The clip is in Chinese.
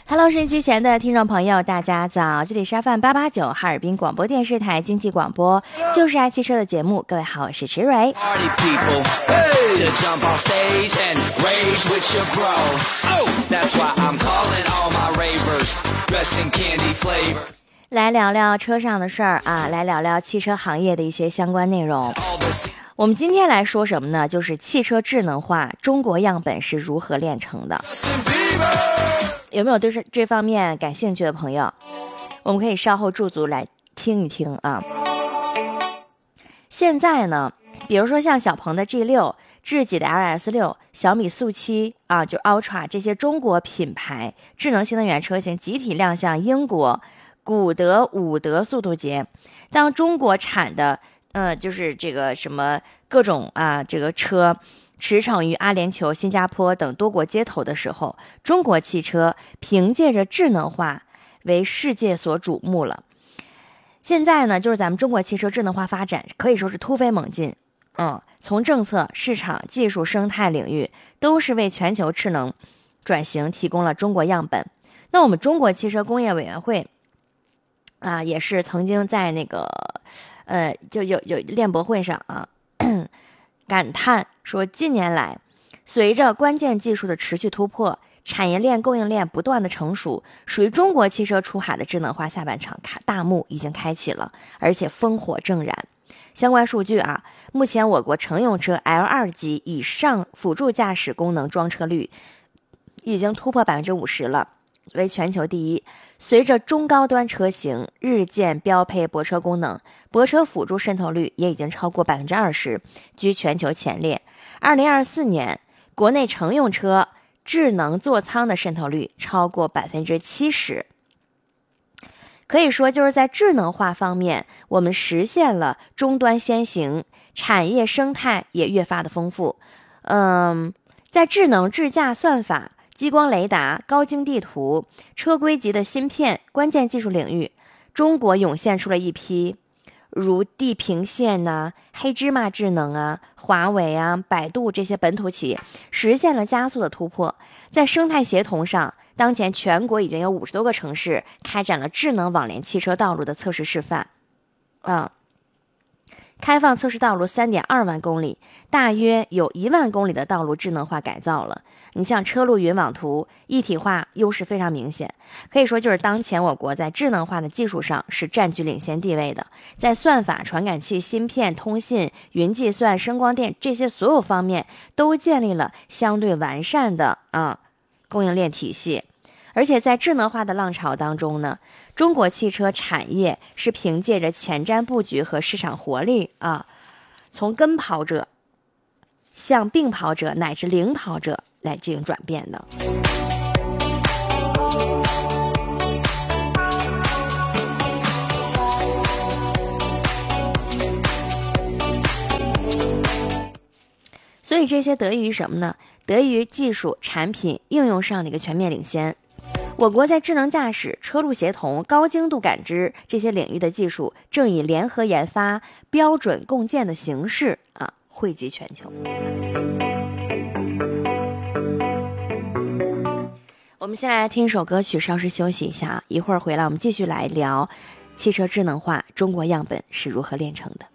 Hello， 收音机前的听众朋友，大家早！这里是 FM889哈尔滨广播电视台经济广播，就是爱汽车的节目。各位好，我是池蕊。来聊聊车上的事儿啊，来聊聊汽车行业的一些相关内容。我们今天来说什么呢？就是汽车智能化，中国样本是如何炼成的？有没有对这方面感兴趣的朋友？我们可以稍后驻足来听一听啊。现在呢，比如说像小鹏的 G6、智己的 LS6、小米速7啊，就 Ultra 这些中国品牌智能新能源车型集体亮相英国古德伍德速度节。当中国产的就是这个什么各种这个车驰骋于阿联酋、新加坡等多国街头的时候，中国汽车凭借着智能化为世界所瞩目了。现在呢，就是咱们中国汽车智能化发展可以说是突飞猛进，从政策、市场、技术、生态领域都是为全球智能转型提供了中国样本。那我们中国汽车工业委员会也是曾经在那个就有链博会上感叹说，近年来随着关键技术的持续突破，产业链供应链不断的成熟，属于中国汽车出海的智能化下半场大幕已经开启了，而且烽火正燃。相关数据目前我国乘用车 L2 级以上辅助驾驶功能装车率已经突破 50% 了，为全球第一。随着中高端车型日渐标配泊车功能，泊车辅助渗透率也已经超过 20%， 居全球前列。2024年国内乘用车智能座舱的渗透率超过 70%。 可以说就是在智能化方面，我们实现了终端先行，产业生态也越发的丰富。在智能智驾算法、激光雷达、高精地图、车规级的芯片关键技术领域，中国涌现出了一批如地平线黑芝麻智能华为百度这些本土企业，实现了加速的突破。在生态协同上，当前全国已经有50多个城市开展了智能网联汽车道路的测试示范，开放测试道路 3.2 万公里，大约有1万公里的道路智能化改造了。你像车路云网图一体化优势非常明显，可以说就是当前我国在智能化的技术上是占据领先地位的，在算法、传感器、芯片、通信、云计算、声光电这些所有方面都建立了相对完善的供应链体系。而且在智能化的浪潮当中呢，中国汽车产业是凭借着前瞻布局和市场活力从跟跑者向并跑者乃至领跑者来进行转变的。所以这些得益于什么呢？得益于技术、产品应用上的一个全面领先。我国在智能驾驶、车路协同、高精度感知这些领域的技术正以联合研发、标准共建的形式惠及全球。我们先来听一首歌曲，稍事休息一下一会儿回来我们继续来聊汽车智能化，中国样本是如何炼成的。